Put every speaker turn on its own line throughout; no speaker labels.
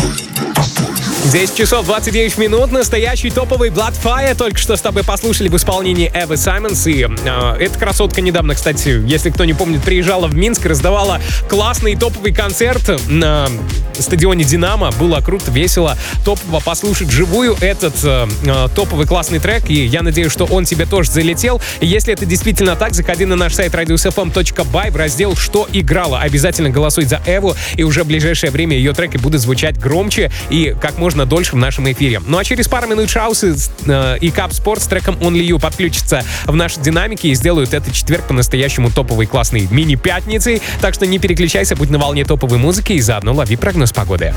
10 часов 29 минут. Настоящий топовый Bloodfire только что с тобой послушали в исполнении Эвы Саймонс. И эта красотка недавно, кстати, если кто не помнит, приезжала в Минск, раздавала классный топовый концерт на стадионе «Динамо». Было круто, весело, топово послушать живую этот топовый классный трек. И я надеюсь, что он тебе тоже залетел. И если это действительно так, заходи на наш сайт radiusfm.by в раздел «Что играло». Обязательно голосуй за Эву, и уже в ближайшее время ее треки будут звучать громче и как можно дольше в нашем эфире. Ну а через пару минут Шаусы и Кап Спорт с треком Only You подключатся в наши динамики и сделают этот четверг по-настоящему топовой классной мини-пятницей. Так что не переключайся, будь на волне топовой музыки и заодно лови прогноз погоды.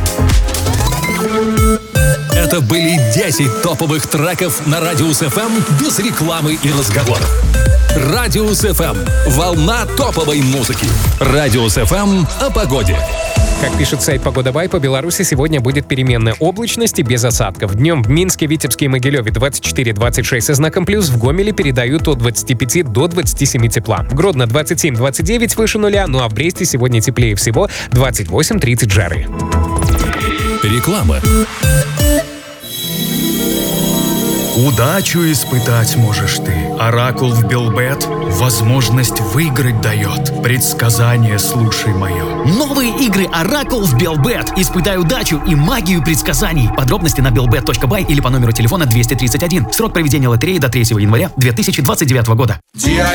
Это были 10 топовых треков на Радиус FM без рекламы и разговоров. Радиус FM. Волна топовой музыки. Радиус FM о погоде.
Как пишет сайт Погода Бай, по Беларуси сегодня будет переменная облачность и без осадков. Днем в Минске, Витебске и Могилеве 24-26 со знаком плюс, в Гомеле передают от 25 до 27 тепла. Гродно 27-29 выше нуля, ну а в Бресте сегодня теплее всего 28-30 жары.
Реклама.
Удачу испытать можешь ты. Оракул в Белбет возможность выиграть дает. Предсказание слушай мое.
Новые игры Оракул в Белбет. Испытай удачу и магию предсказаний. Подробности на belbet.by или по номеру телефона 231. Срок проведения лотереи до 3 января 2029 года.